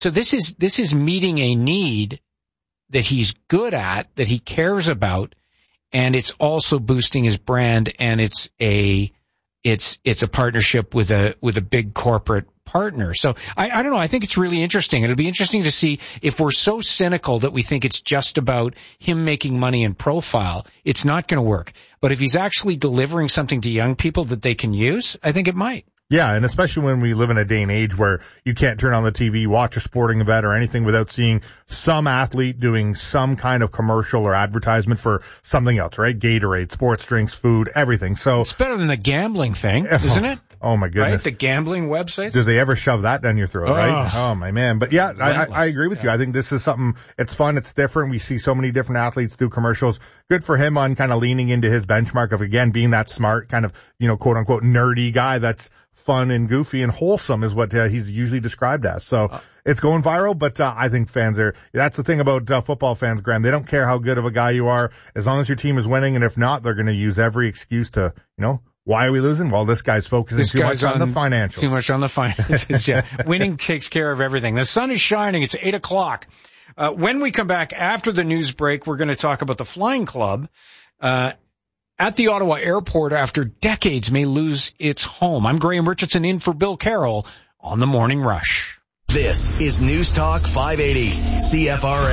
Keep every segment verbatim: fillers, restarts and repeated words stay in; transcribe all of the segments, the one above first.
So this is, this is meeting a need that he's good at, that he cares about, and it's also boosting his brand, and it's a, it's, it's a partnership with a, with a big corporate partner. So I, I don't know. I think it's really interesting. It'll be interesting to see if we're so cynical that we think it's just about him making money and profile. It's not going to work. But if he's actually delivering something to young people that they can use, I think it might. Yeah, and especially when we live in a day and age where you can't turn on the T V, watch a sporting event or anything without seeing some athlete doing some kind of commercial or advertisement for something else, right? Gatorade, sports drinks, food, everything. So it's better than the gambling thing, isn't it? Oh my goodness. Right? The gambling websites? Did they ever shove that down your throat, oh. right? Oh my man. But yeah, I, I, I agree with yeah. you. I think this is something, it's fun, it's different. We see so many different athletes do commercials. Good for him on kind of leaning into his benchmark of, again, being that smart, kind of, you know, quote unquote nerdy guy that's fun and goofy and wholesome is what uh, he's usually described as. So uh, it's going viral, but uh, I think fans are, that's the thing about uh, football fans, Graham. They don't care how good of a guy you are as long as your team is winning. And if not, they're going to use every excuse to, you know, why are we losing? Well, this guy's focusing this too guy's much on, on the financials. Too much on the finances, yeah. Winning takes care of everything. The sun is shining. It's eight o'clock. Uh, when we come back after the news break, we're going to talk about the Flying Club. Uh, at the Ottawa airport after decades may lose its home. I'm Graham Richardson in for Bill Carroll on the Morning Rush. This is News Talk five eighty C F R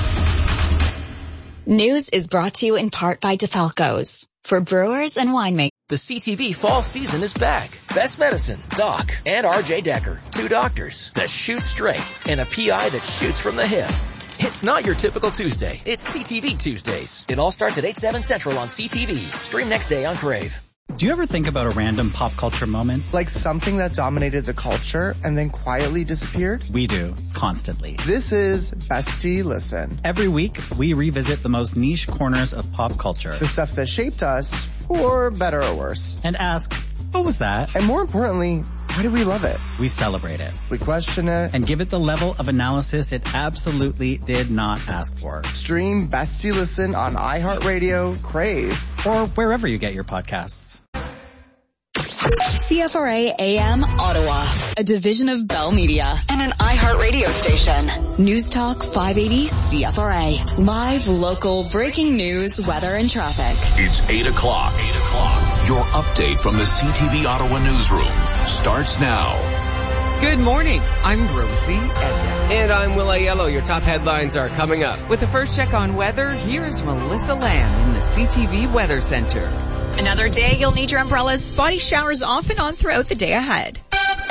A. News is brought to you in part by DeFalco's. For brewers and winemakers. The C T V fall season is back. Best Medicine, Doc, and R J Decker. Two doctors that shoot straight and a P I that shoots from the hip. It's not your typical Tuesday. It's C T V Tuesdays. It all starts at eight, seven Central on C T V. Stream next day on Crave. Do you ever think about a random pop culture moment? Like something that dominated the culture and then quietly disappeared? We do, constantly. This is Bestie Listen. Every week, we revisit the most niche corners of pop culture. The stuff that shaped us, for better or worse. And ask, what was that? And more importantly, why do we love it? We celebrate it. We question it. And give it the level of analysis it absolutely did not ask for. Stream Bestie Listen on iHeartRadio, Crave, or wherever you get your podcasts. C F R A A M Ottawa, a division of Bell Media and an iHeartRadio station. News Talk five eighty C F R A. Live, local, breaking news, weather, and traffic. It's eight o'clock. eight o'clock. Your update from the C T V Ottawa newsroom starts now. Good morning. I'm Rosie Edna. And I'm Will Aiello. Your top headlines are coming up. With a first check on weather, here's Melissa Lamb in the C T V Weather Center. Another day you'll need your umbrellas. Spotty showers off and on throughout the day ahead.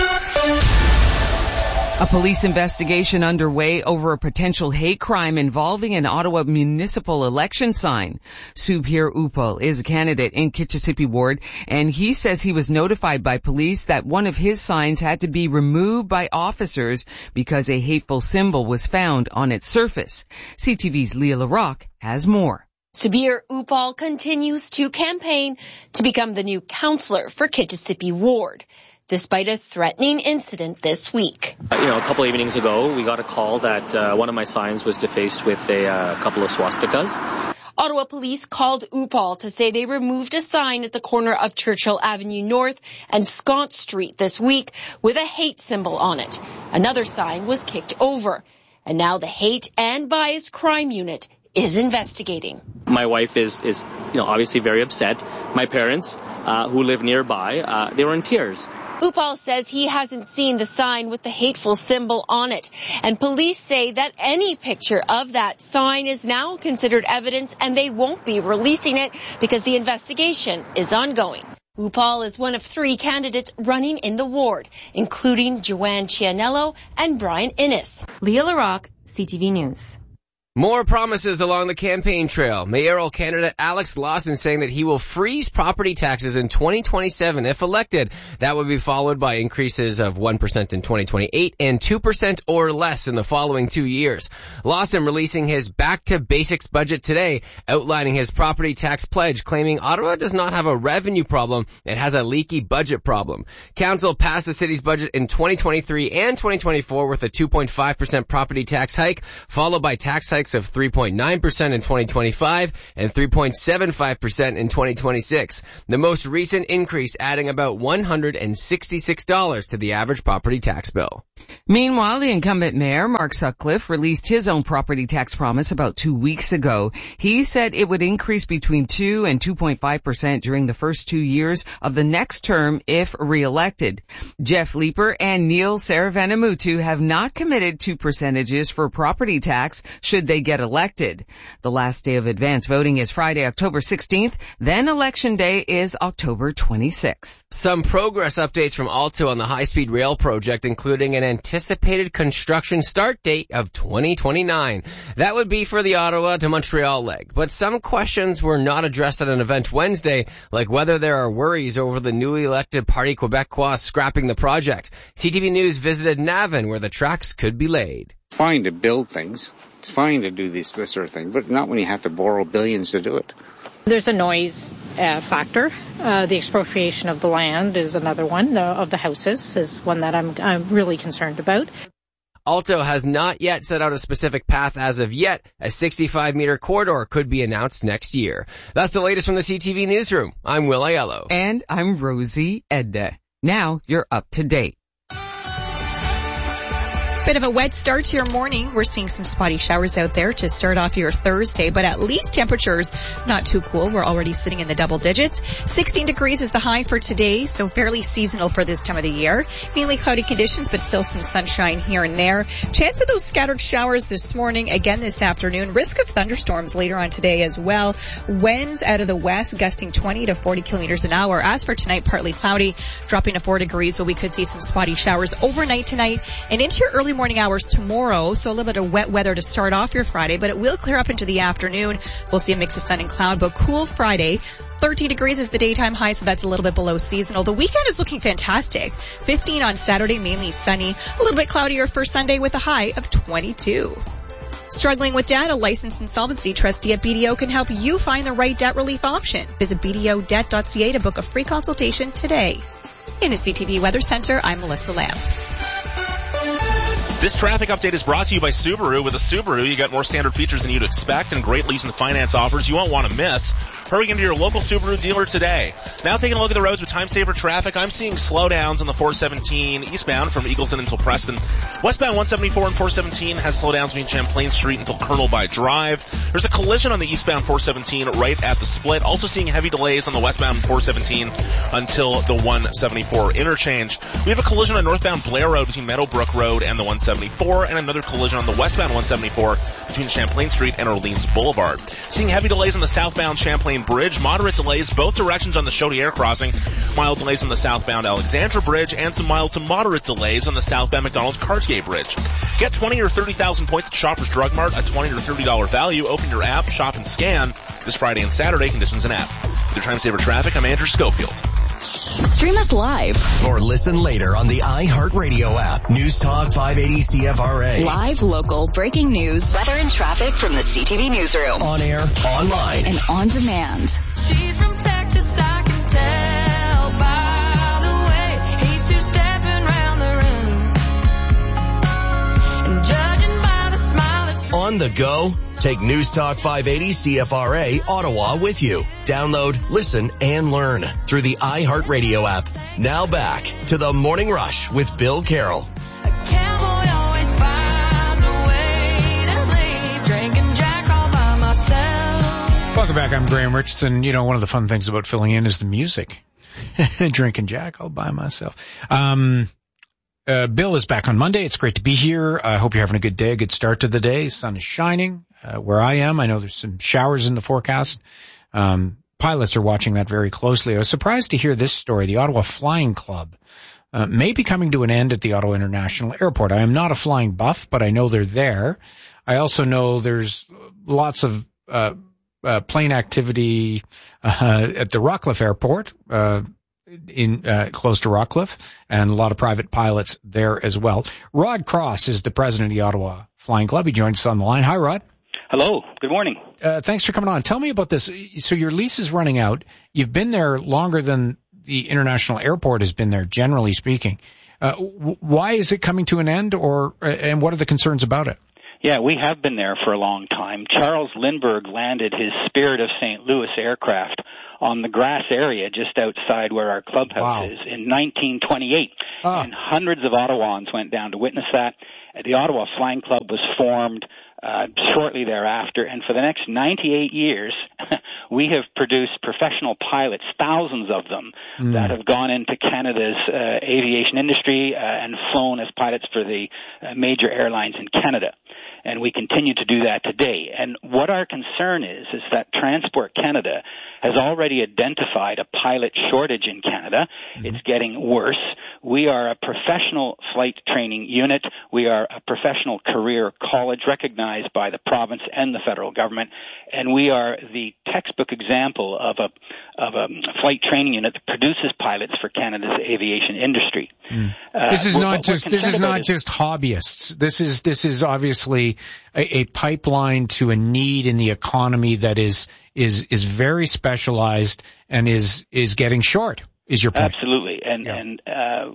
A police investigation underway over a potential hate crime involving an Ottawa municipal election sign. Subhir Upal is a candidate in Kitchissippi Ward, and he says he was notified by police that one of his signs had to be removed by officers because a hateful symbol was found on its surface. C T V's Leah LaRocque has more. Subhir Upal continues to campaign to become the new councillor for Kitchissippi Ward, despite a threatening incident this week. Uh, you know, a couple evenings ago, we got a call that uh, one of my signs was defaced with a uh, couple of swastikas. Ottawa police called Upal to say they removed a sign at the corner of Churchill Avenue North and Scott Street this week with a hate symbol on it. Another sign was kicked over. And now the Hate and Bias Crime Unit is investigating. My wife is, is, you know, obviously very upset. My parents, uh, who live nearby, uh, they were in tears. Upal says he hasn't seen the sign with the hateful symbol on it. And police say that any picture of that sign is now considered evidence and they won't be releasing it because the investigation is ongoing. Upal is one of three candidates running in the ward, including Joanne Cianello and Brian Innes. Leah LaRocque, C T V News. More promises along the campaign trail. Mayoral candidate Alex Lawson saying that he will freeze property taxes in twenty twenty-seven if elected. That would be followed by increases of one percent in twenty twenty-eight and two percent or less in the following two years. Lawson releasing his Back to Basics budget today, outlining his property tax pledge, claiming Ottawa does not have a revenue problem, it has a leaky budget problem. Council passed the city's budget in twenty twenty-three and twenty twenty-four with a two point five percent property tax hike, followed by tax hikes of three point nine percent in twenty twenty-five and three point seven five percent in twenty twenty-six. The most recent increase adding about one hundred sixty-six dollars to the average property tax bill. Meanwhile, the incumbent mayor, Mark Sutcliffe, released his own property tax promise about two weeks ago. He said it would increase between two and two point five percent during the first two years of the next term if re-elected. Jeff Leeper and Neil Saravanamuthu have not committed to percentages for property tax should they get elected. The last day of advance voting is Friday, October sixteenth. Then election day is October twenty-sixth. Some progress updates from Alto on the high-speed rail project, including an anticipated construction start date of twenty twenty-nine. That would be for the Ottawa to Montreal leg. But some questions were not addressed at an event Wednesday, like whether there are worries over the newly elected Parti Québécois scrapping the project. C T V News visited Navan, where the tracks could be laid. It's fine to build things. It's fine to do this, this sort of thing, but not when you have to borrow billions to do it. There's a noise uh, factor. Uh, the expropriation of the land is another one. The, of the houses is one that I'm, I'm really concerned about. Alto has not yet set out a specific path as of yet. A sixty-five meter corridor could be announced next year. That's the latest from the C T V Newsroom. I'm Will Aiello. And I'm Rosie Edda. Now you're up to date. Bit of a wet start to your morning. We're seeing some spotty showers out there to start off your Thursday, but at least temperatures not too cool. We're already sitting in the double digits. sixteen degrees is the high for today, so fairly seasonal for this time of the year. Mainly cloudy conditions, but still some sunshine here and there. Chance of those scattered showers this morning, again this afternoon. Risk of thunderstorms later on today as well. Winds out of the west gusting twenty to forty kilometers an hour. As for tonight, partly cloudy, dropping to four degrees, but we could see some spotty showers overnight tonight and into your early morning hours tomorrow. So a little bit of wet weather to start off your Friday, but it will clear up into the afternoon. We'll see a mix of sun and cloud, but cool Friday. thirteen degrees is the daytime high, so that's a little bit below seasonal. The weekend is looking fantastic. fifteen on Saturday, mainly sunny. A little bit cloudier for Sunday with a high of twenty-two. Struggling with debt? A licensed insolvency trustee at B D O can help you find the right debt relief option. Visit b d o debt dot c a to book a free consultation today. In the C T V Weather Center, I'm Melissa Lamb. This traffic update is brought to you by Subaru. With a Subaru, you get more standard features than you'd expect and great lease and finance offers you won't want to miss. Hurry into your local Subaru dealer today. Now taking a look at the roads with time-saver traffic, I'm seeing slowdowns on the four seventeen eastbound from Eagleton until Preston. Westbound one seventy-four and four seventeen has slowdowns between Champlain Street until Colonel by Drive. There's a collision on the eastbound four seventeen right at the split. Also seeing heavy delays on the westbound four seventeen until the one seventy-four interchange. We have a collision on northbound Blair Road between Meadowbrook Road and the one seventy-four, and another collision on the westbound one seventy-four between Champlain Street and Orleans Boulevard. Seeing heavy delays on the southbound Champlain Bridge, moderate delays both directions on the Chaudière crossing, mild delays on the southbound Alexandra Bridge, and some mild to moderate delays on the southbound McDonald's Cartier Bridge. Get twenty or thirty thousand points at Shoppers Drug Mart, a twenty or thirty dollars value. Open your app, shop and scan. This Friday and Saturday, conditions and app. With your time saver traffic, I'm Andrew Schofield. Stream us live or listen later on the iHeartRadio app. News Talk five eighty C F R A. Live, local, breaking news, weather and traffic from the C T V Newsroom. On air, online, and on demand. She's from Texas, I can tell by the way he's two-stepping round the room. And judging by the smile it's on the go. Take News Talk five eighty C F R A Ottawa with you. Download, listen, and learn through the iHeartRadio app. Now back to the Morning Rush with Bill Carroll. A cowboy always finds a way to leave, drinking Jack all by myself. Welcome back. I'm Graham Richardson. You know, one of the fun things about filling in is the music. Drinking Jack all by myself. Um, uh, Bill is back on Monday. It's great to be here. I hope you're having a good day, a good start to the day. Sun is shining. Uh, where I am, I know there's some showers in the forecast. Um, pilots are watching that very closely. I was surprised to hear this story. The Ottawa Flying Club uh, may be coming to an end at the Ottawa International Airport. I am not a flying buff, but I know they're there. I also know there's lots of uh, uh plane activity uh, at the Rockcliffe Airport, uh in uh, close to Rockcliffe, and a lot of private pilots there as well. Rod Cross is the president of the Ottawa Flying Club. He joins us on the line. Hi, Rod. Hello. Good morning. Uh, thanks for coming on. Tell me about this. So your lease is running out. You've been there longer than the International Airport has been there, generally speaking. Uh, w- why is it coming to an end, or uh, and what are the concerns about it? Yeah, we have been there for a long time. Charles Lindbergh landed his Spirit of Saint Louis aircraft on the grass area just outside where our clubhouse Wow. is in nineteen twenty-eight. Ah. And hundreds of Ottawans went down to witness that. The Ottawa Flying Club was formed uh, shortly thereafter, and for the next ninety-eight years, we have produced professional pilots, thousands of them, mm. that have gone into Canada's uh, aviation industry uh, and flown as pilots for the uh, major airlines in Canada. And we continue to do that today. And what our concern is, is that Transport Canada has already identified a pilot shortage in Canada. Mm-hmm. It's getting worse. We are a professional flight training unit. We are a professional career college recognized by the province and the federal government. And we are the textbook example of a of a flight training unit that produces pilots for Canada's aviation industry. Mm. Uh, this is what, not what just this is not is, just hobbyists. This is this is obviously a, a pipeline to a need in the economy that is is is very specialized and is is getting short. Is your point? Absolutely, and yeah. and uh,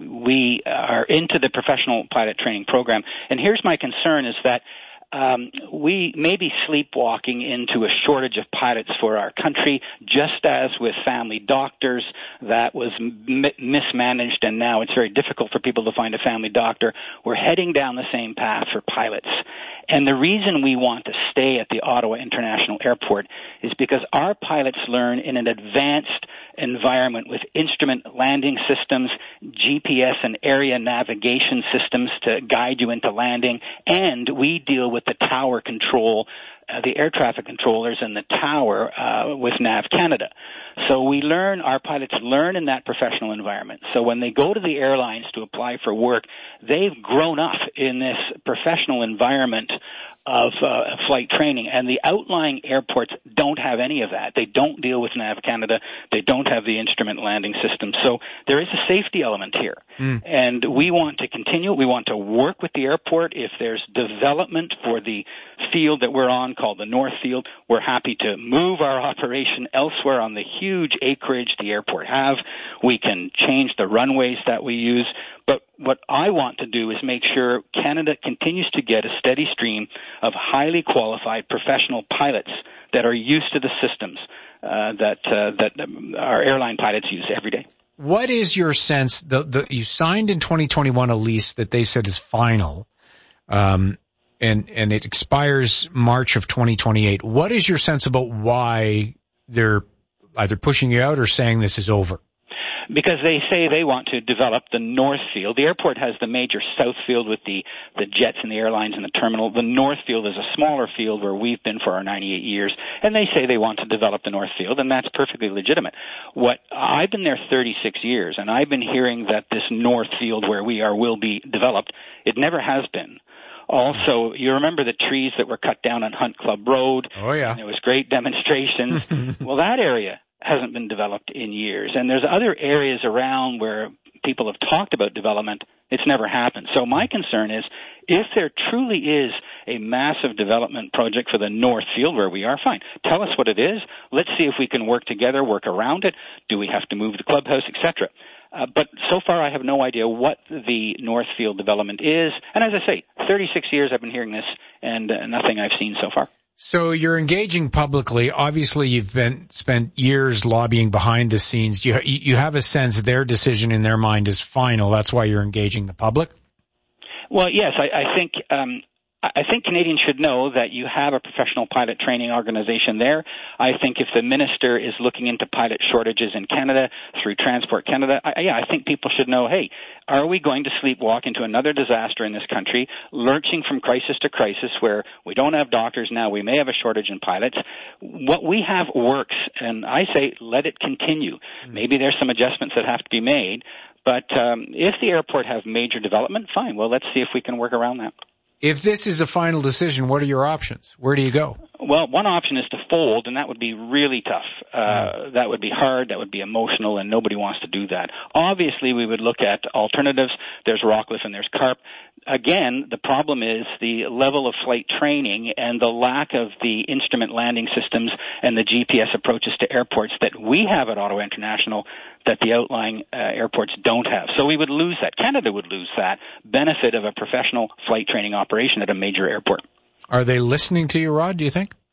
we are into the professional pilot training program. And here's my concern: is that Um, we may be sleepwalking into a shortage of pilots for our country, just as with family doctors, that was m- mismanaged, and now it's very difficult for people to find a family doctor. We're heading down the same path for pilots. And the reason we want to stay at the Ottawa International Airport is because our pilots learn in an advanced environment with instrument landing systems, G P S and area navigation systems to guide you into landing, and we deal with the tower control, uh, the air traffic controllers in the tower uh, with Nav Canada. So we learn, our pilots learn in that professional environment. So when they go to the airlines to apply for work, they've grown up in this professional environment of uh, flight training, and the outlying airports don't have any of that. They don't deal with Nav Canada. They don't have the instrument landing system. So there is a safety element here, mm. and we want to continue. We want to work with the airport. If there's development for the field that we're on called the North Field, we're happy to move our operation elsewhere on the huge acreage the airport have. We can change the runways that we use. But what I want to do is make sure Canada continues to get a steady stream of highly qualified professional pilots that are used to the systems uh, that uh, that our airline pilots use every day. What is your sense? The, the, you signed in twenty twenty-one a lease that they said is final, um, and and it expires March of twenty twenty-eight. What is your sense about why they're either pushing you out or saying this is over? Because they say they want to develop the North Field. The airport has the major South Field with the, the jets and the airlines and the terminal. The North Field is a smaller field where we've been for our ninety-eight years, and they say they want to develop the North Field, and that's perfectly legitimate. What I've been there thirty-six years, and I've been hearing that this North Field where we are will be developed. It never has been. Also, you remember the trees that were cut down on Hunt Club Road? Oh, yeah. And there was great demonstrations. Well, that area hasn't been developed in years. And there's other areas around where people have talked about development. It's never happened. So my concern is, if there truly is a massive development project for the North Field where we are, fine. Tell us what it is. Let's see if we can work together, work around it. Do we have to move the clubhouse, et cetera? Uh, but so far I have no idea what the North Field development is. And as I say, thirty-six years I've been hearing this, and uh, nothing I've seen so far. So you're engaging publicly. Obviously, you've been spent years lobbying behind the scenes. You you have a sense their decision in their mind is final. That's why you're engaging the public? Well, yes, I, I think um, I think Canadians should know that you have a professional pilot training organization there. I think if the minister is looking into pilot shortages in Canada through Transport Canada, I, yeah, I think people should know, hey, are we going to sleepwalk into another disaster in this country, lurching from crisis to crisis where we don't have doctors now, we may have a shortage in pilots? What we have works, and I say let it continue. Maybe there's some adjustments that have to be made, but um, if the airport have major development, fine. Well, let's see if we can work around that. If this is a final decision, what are your options? Where do you go? Well, one option is to fold, and that would be really tough. Uh, that would be hard, that would be emotional, and nobody wants to do that. Obviously, we would look at alternatives. There's Rockcliffe and there's CARP. Again, the problem is the level of flight training and the lack of the instrument landing systems and the G P S approaches to airports that we have at Ottawa International that the outlying uh, airports don't have. So we would lose that. Canada would lose that benefit of a professional flight training operation at a major airport. Are they listening to you, Rod, do you think? Uh,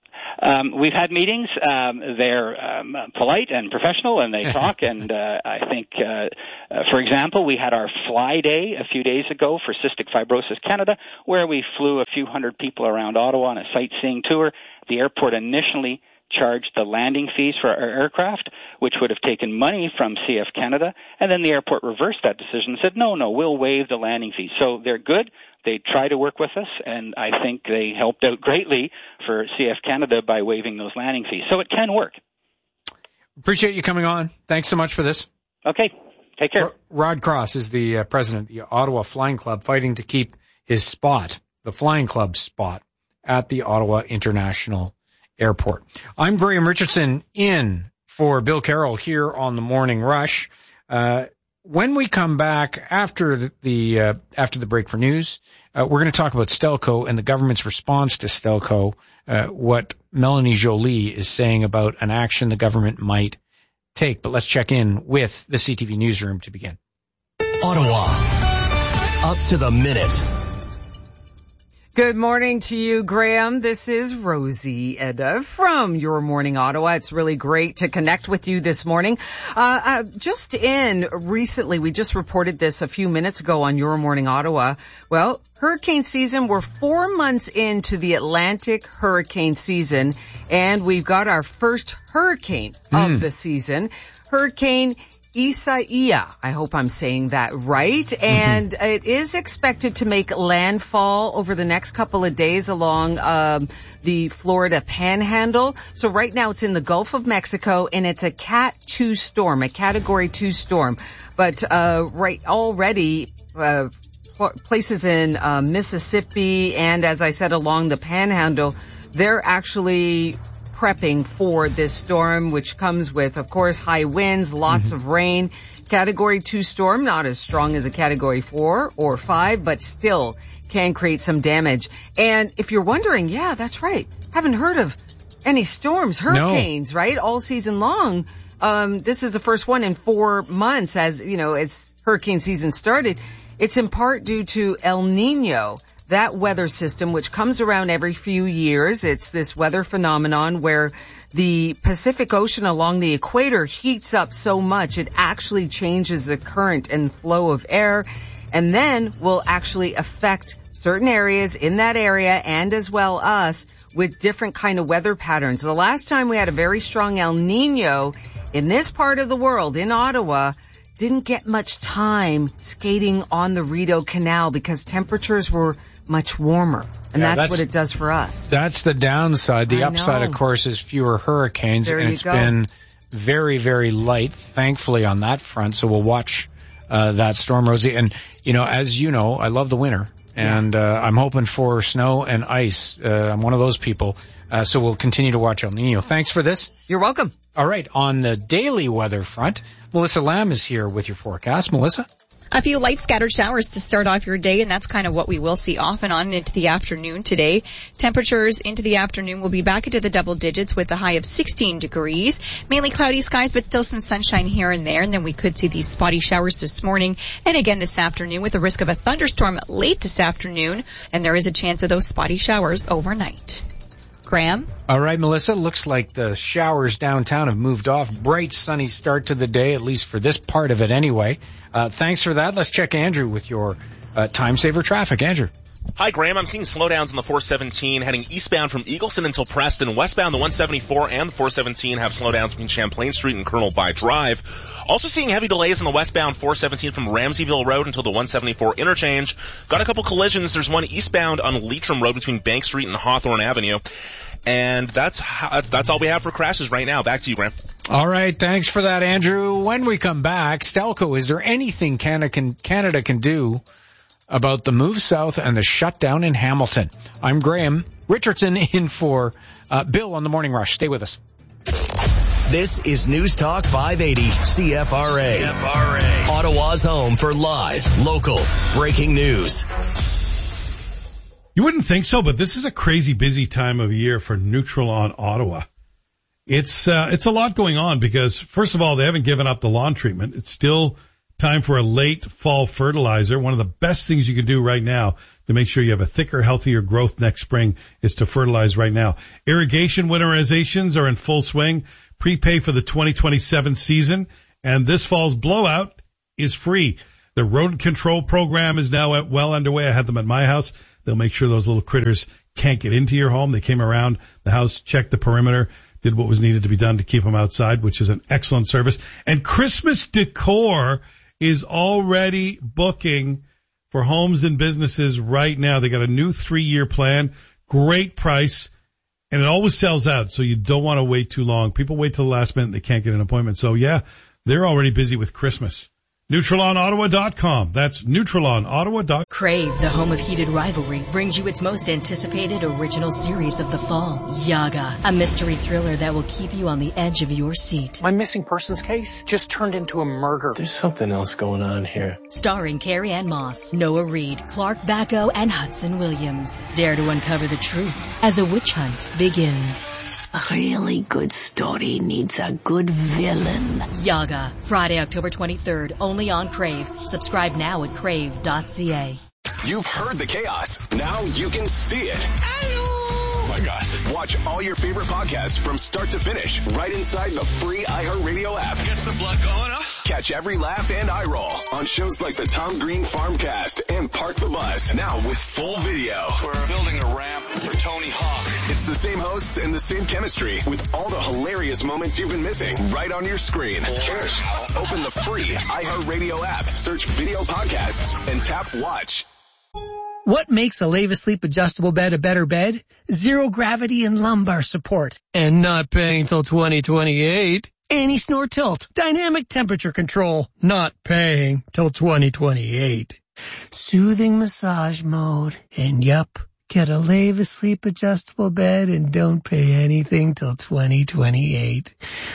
Um, we've had meetings. Um, they're um, polite and professional, and they talk. And uh, I think, uh, uh, for example, we had our Fly Day a few days ago for Cystic Fibrosis Canada, where we flew a few hundred people around Ottawa on a sightseeing tour. The airport initially charged the landing fees for our aircraft, which would have taken money from C F Canada, and then the airport reversed that decision and said, no, no, we'll waive the landing fees. So they're good. They try to work with us, and I think they helped out greatly for C F Canada by waiving those landing fees. So it can work. Appreciate you coming on. Thanks so much for this. Okay. Take care. Rod Cross is the uh, president of the Ottawa Flying Club, fighting to keep his spot, the Flying Club spot, at the Ottawa International Airport. I'm Graham Richardson, in for Bill Carroll here on the Morning Rush. Uh, when we come back after the, the uh, after the break for news, uh, we're going to talk about Stelco and the government's response to Stelco, uh, what Melanie Joly is saying about an action the government might take. But let's check in with the C T V newsroom to begin. Ottawa, up to the minute. Good morning to you, Graham. This is Rosie Edda from Your Morning Ottawa. It's really great to connect with you this morning. Uh, uh, just in recently, we just reported this a few minutes ago on Your Morning Ottawa. Well, hurricane season, we're four months into the Atlantic hurricane season, and we've got our first hurricane mm. of the season. Hurricane Isaiah. I hope I'm saying that right. And mm-hmm. it is expected to make landfall over the next couple of days along um, the Florida Panhandle. So right now it's in the Gulf of Mexico, and it's a Cat two storm, a Category two storm. But uh right already uh places in uh, Mississippi and, as I said, along the Panhandle, they're actually prepping for this storm, which comes with, of course, high winds, lots mm-hmm. of rain. Category two storm, not as strong as a Category four or five, but still can create some damage. And if you're wondering, yeah, that's right. Haven't heard of any storms, hurricanes, no. right? All season long. Um, this is the first one in four months as, you know, as hurricane season started. It's in part due to El Nino, that weather system, which comes around every few years. It's this weather phenomenon where the Pacific Ocean along the equator heats up so much it actually changes the current and flow of air, and then will actually affect certain areas in that area and as well us with different kind of weather patterns. The last time we had a very strong El Nino in this part of the world, in Ottawa, didn't get much time skating on the Rideau Canal because temperatures were much warmer. And yeah, that's, that's what it does for us. That's the downside. The I upside, know. of course, is fewer hurricanes. There and you it's go. been very, very light, thankfully, on that front. So we'll watch uh, that storm, Rosie. And, you know, as you know, I love the winter. And yeah. uh, I'm hoping for snow and ice. Uh, I'm one of those people. Uh, so we'll continue to watch El Nino. Thanks for this. You're welcome. All right. On the daily weather front, Melissa Lamb is here with your forecast. Melissa? A few light scattered showers to start off your day, and that's kind of what we will see off and on into the afternoon today. Temperatures into the afternoon will be back into the double digits with a high of sixteen degrees. Mainly cloudy skies, but still some sunshine here and there. And then we could see these spotty showers this morning and again this afternoon with the risk of a thunderstorm late this afternoon. And there is a chance of those spotty showers overnight. Graham? All right, Melissa. Looks like the showers downtown have moved off. Bright, sunny start to the day, at least for this part of it anyway. Uh, thanks for that. Let's check Andrew with your uh, time saver traffic. Andrew. Hi, Graham. I'm seeing slowdowns on the four seventeen heading eastbound from Eagleson until Preston. Westbound, the one seventy-four and the four seventeen have slowdowns between Champlain Street and Colonel By Drive. Also seeing heavy delays on the westbound four seventeen from Ramseyville Road until the one seventy-four interchange. Got a couple collisions. There's one eastbound on Leitrim Road between Bank Street and Hawthorne Avenue. And that's how, that's all we have for crashes right now. Back to you, Graham. All right. Thanks for that, Andrew. When we come back, Stelco, is there anything Canada can, Canada can do about the move south and the shutdown in Hamilton? I'm Graham Richardson in for uh, Bill on the Morning Rush. Stay with us. This is News Talk five eighty C F R A. C F R A. Ottawa's home for live, local, breaking news. You wouldn't think so, but this is a crazy busy time of year for Neutral on Ottawa. It's uh, it's a lot going on because, first of all, they haven't given up the lawn treatment. It's still Time for a late fall fertilizer. One of the best things you can do right now to make sure you have a thicker, healthier growth next spring is to fertilize right now. Irrigation winterizations are in full swing. Prepay for the twenty twenty-seven season, and this fall's blowout is free. The rodent control program is now well underway. I had them at my house. They'll make sure those little critters can't get into your home. They came around the house, checked the perimeter, did what was needed to be done to keep them outside, which is an excellent service. And Christmas decor is already booking for homes and businesses right now. They got a new three-year plan, great price, and it always sells out, so you don't want to wait too long. People wait till the last minute, they can't get an appointment. So, yeah, they're already busy with Christmas. Neutralon Ottawa dot com. That's Neutralon Ottawa dot com. Crave, the home of heated rivalry, brings you its most anticipated original series of the fall, Yaga, a mystery thriller that will keep you on the edge of your seat. My missing persons case just turned into a murder. There's something else going on here. Starring Carrie Ann Moss, Noah Reid, Clark Bacco, and Hudson Williams. Dare to uncover the truth as a witch hunt begins. A really good story needs a good villain. Yaga, Friday, October twenty-third, only on Crave. Subscribe now at crave dot c a. You've heard the chaos. Now you can see it. Oh my gosh. Watch all your favorite podcasts from start to finish right inside the free iHeartRadio app. Gets the blood going, huh? Catch every laugh and eye roll on shows like the Tom Green Farmcast and Park the Bus. Now with full video. We're building a ramp for Tony Hawk. It's the same hosts and the same chemistry with all the hilarious moments you've been missing right on your screen. Cheers. Open the free iHeartRadio app, search video podcasts, and tap watch. What makes a Leva Sleep adjustable bed a better bed? Zero gravity and lumbar support. And not paying till twenty twenty-eight. Anti-snore tilt. Dynamic temperature control. Not paying till twenty twenty-eight. Soothing massage mode. And yup, get a Leva Sleep adjustable bed and don't pay anything till twenty twenty-eight.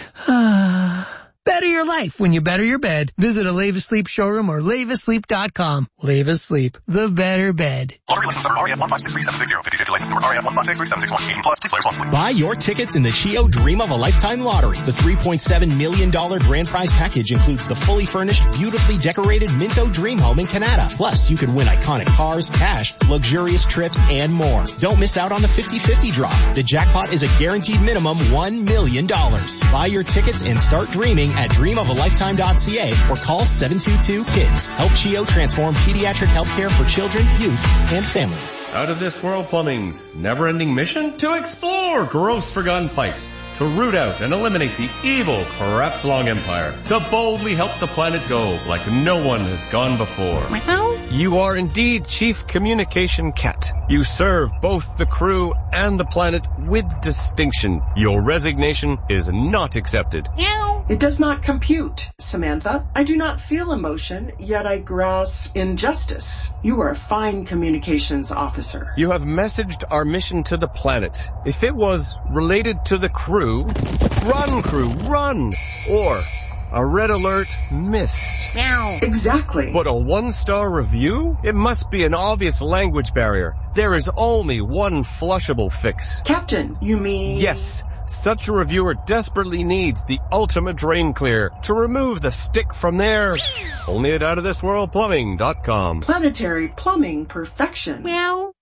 Ah. Better your life when you better your bed. Visit a Leva Sleep showroom or leva sleep dot com. Leva Sleep, the better bed. Lottery license number R E F one five six three seven six zero. fifty fifty license number R E F one five six three seven six one. eighteen plus. Please play responsibly. Buy your tickets in the Chio Dream of a Lifetime Lottery. The three point seven million dollars grand prize package includes the fully furnished, beautifully decorated Minto Dream Home in Canada. Plus, you could win iconic cars, cash, luxurious trips, and more. Don't miss out on the fifty fifty draw. The jackpot is a guaranteed minimum one million dollars. Buy your tickets and start dreaming at dream of a lifetime dot c a or call seven two two KIDS. Help Chio transform pediatric healthcare for children, youth, and families. Out of This World Plumbing's never-ending mission to explore gross forgotten pipes, to root out and eliminate the evil Crapslong Empire, to boldly help the planet go like no one has gone before. You are indeed Chief Communication Cat. You serve both the crew and the planet with distinction. Your resignation is not accepted. It does not compute, Samantha. I do not feel emotion, yet I grasp injustice. You are a fine communications officer. You have messaged our mission to the planet. If it was related to the crew, run, crew, run! Or a red alert missed. Meow. Exactly. But a one-star review? It must be an obvious language barrier. There is only one flushable fix. Captain, you mean? Yes. Such a reviewer desperately needs the ultimate drain clear to remove the stick from there. Only at out of this world plumbing dot com. Planetary plumbing perfection. Meow.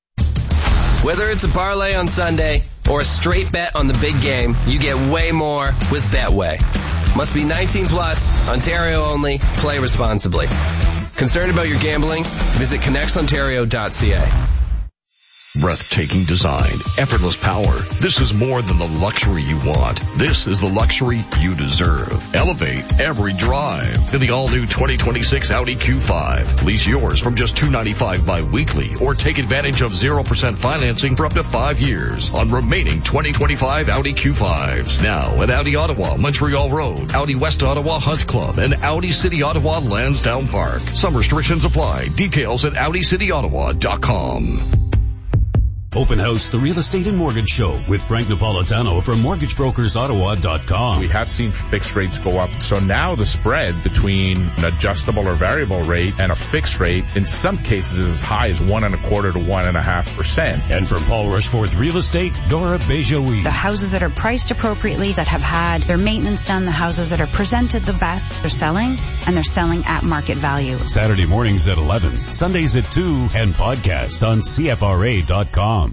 Whether it's a parlay on Sunday or a straight bet on the big game, you get way more with Betway. Must be nineteen plus, Ontario only, play responsibly. Concerned about your gambling? Visit connects ontario dot c a. Breathtaking design, effortless power. This is more than the luxury you want. This is the luxury you deserve. Elevate every drive in the all-new twenty twenty-six Audi Q five. Lease yours from just two hundred ninety-five dollars bi-weekly or take advantage of zero percent financing for up to five years on remaining twenty twenty-five Audi Q fives. Now at Audi Ottawa, Montreal Road, Audi West Ottawa Hunt Club, and Audi City Ottawa Lansdowne Park. Some restrictions apply. Details at audi city ottawa dot com. Open House, the Real Estate and Mortgage Show with Frank Napolitano from mortgage brokers ottawa dot com. We have seen fixed rates go up. So now the spread between an adjustable or variable rate and a fixed rate in some cases is as high as one and a quarter to one and a half percent. And from Paul Rushforth Real Estate, Dora Bejoui. The houses that are priced appropriately, that have had their maintenance done, the houses that are presented the best, they're selling, and they're selling at market value. Saturday mornings at eleven, Sundays at two, and podcast on C F R A dot com.